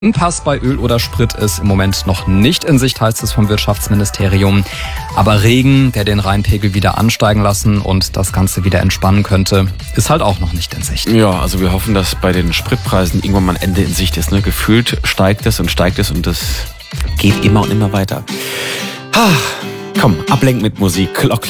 Ein Pass bei Öl oder Sprit ist im Moment noch nicht in Sicht, heißt es vom Wirtschaftsministerium. Aber Regen, der den Rheinpegel wieder ansteigen lassen und das Ganze wieder entspannen könnte, ist halt auch noch nicht in Sicht. Ja, also wir hoffen, dass bei den Spritpreisen irgendwann mal ein Ende in Sicht ist. Ne? Gefühlt steigt es und das geht immer und immer weiter. Komm, ablenken mit Musik. Clock